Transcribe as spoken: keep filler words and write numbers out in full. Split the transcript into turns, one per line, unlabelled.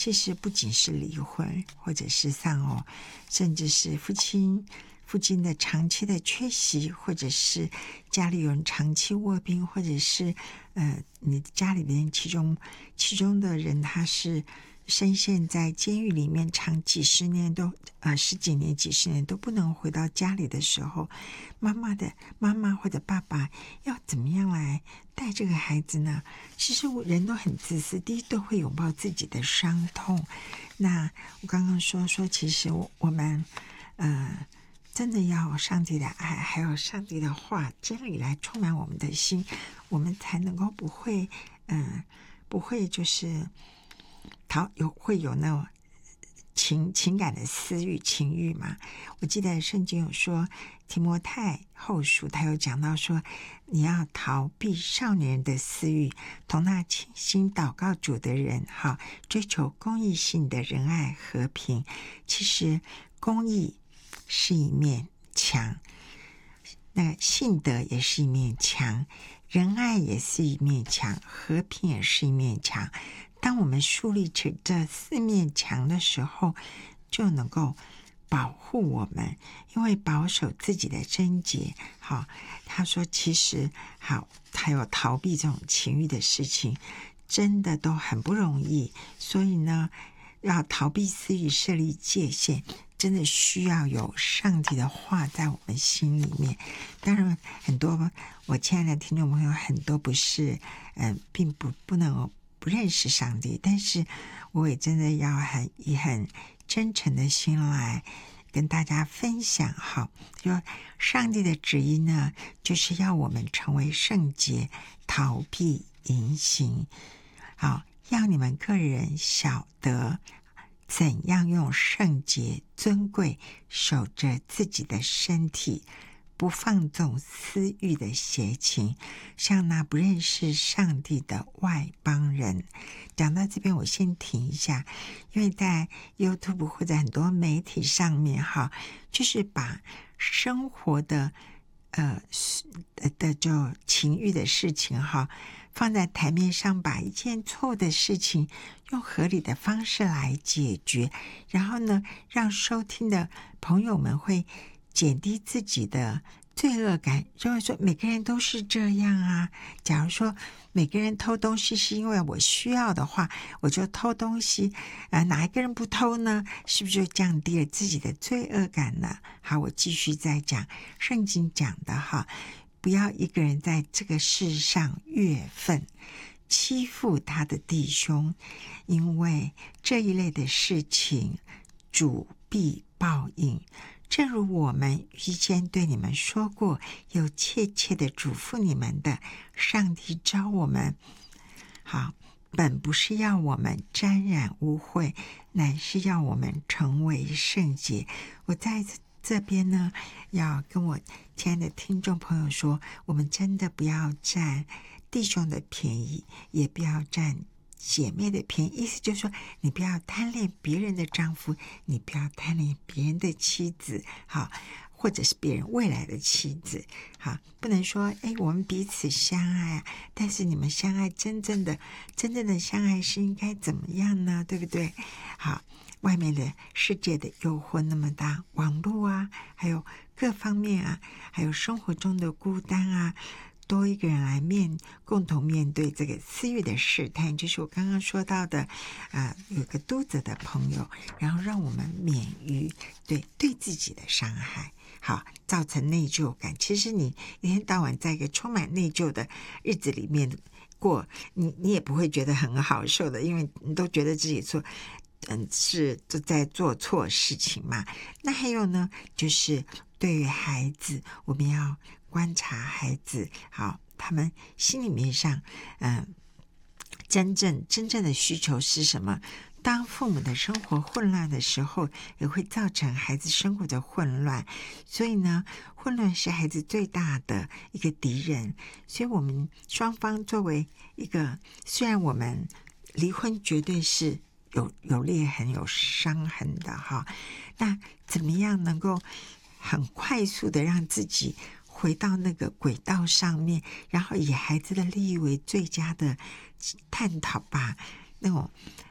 其实不仅是离婚或者是丧偶，甚至是夫亲父亲的长期的缺席，或者是家里有人长期卧病，或者是呃，你家里边其中其中的人他是深陷在监狱里面，长几十年都呃十几年、几十年都不能回到家里的时候，妈妈的妈妈或者爸爸要怎么样来带这个孩子呢？其实人都很自私，第一都会拥抱自己的伤痛。那我刚刚说说，其实我我们呃。真的要上帝的爱，还有上帝的话、真理来充满我们的心，我们才能够不会，嗯，不会就是逃有会有那种情情感的私欲、情欲嘛。我记得圣经有说，提摩太后书他有讲到说，你要逃避少年人的私欲，同那倾心祷告主的人，哈，追求公义性的仁爱和平。其实公义是一面墙，那信德也是一面墙，仁爱也是一面墙，和平也是一面墙。当我们树立起这四面墙的时候，就能够保护我们，因为保守自己的贞洁。好，他说其实好，还有逃避这种情欲的事情，真的都很不容易。所以呢，要逃避私欲、设立界限，真的需要有上帝的话在我们心里面。当然，很多我亲爱的听众朋友，很多不是，嗯、呃，并不不能不认识上帝，但是我也真的要很以很真诚的心来跟大家分享。好，就上帝的旨意呢，就是要我们成为圣洁，逃避淫行。好，要你们个人晓得怎样用圣洁尊贵守着自己的身体，不放纵私欲的邪情，像那不认识上帝的外邦人。讲到这边我先停一下，因为在 YouTube 或者很多媒体上面哈，就是把生活的呃的就情欲的事情哈放在台面上，把一件错的事情用合理的方式来解决，然后呢，让收听的朋友们会减低自己的罪恶感，认为说每个人都是这样啊。假如说每个人偷东西是因为我需要的话，我就偷东西，呃，哪一个人不偷呢？是不是就降低了自己的罪恶感呢？好，我继续再讲圣经讲的哈，不要一个人在这个世上越分，欺负他的弟兄，因为这一类的事情主必报应。正如我们预先对你们说过，又切切的嘱咐你们的，上帝召我们，好，本不是要我们沾染污秽，乃是要我们成为圣洁。我在这边呢，要跟我亲爱的听众朋友说，我们真的不要占弟兄的便宜，也不要占姐妹的便宜。意思就是说，你不要贪恋别人的丈夫，你不要贪恋别人的妻子，好，或者是别人未来的妻子，好，不能说哎，我们彼此相爱啊，但是你们相爱真正的真正的相爱是应该怎么样呢？对不对？好，外面的世界的诱惑那么大，网络啊，还有各方面啊，还有生活中的孤单啊，多一个人来面共同面对这个私欲的试探，就是我刚刚说到的啊、呃，有个督责的朋友，然后让我们免于对对自己的伤害，好，造成内疚感。其实你一天到晚在一个充满内疚的日子里面过，你你也不会觉得很好受的，因为你都觉得自己做嗯是在做错事情嘛。那还有呢，就是对于孩子，我们要观察孩子，好，他们心里面上，嗯、呃，真正真正的需求是什么？当父母的生活混乱的时候，也会造成孩子生活的混乱。所以呢，混乱是孩子最大的一个敌人。所以我们双方作为一个，虽然我们离婚绝对是有有裂痕、有伤痕的哈，那怎么样能够很快速的让自己回到那个轨道上面，然后以孩子的利益为最佳的探讨吧，那种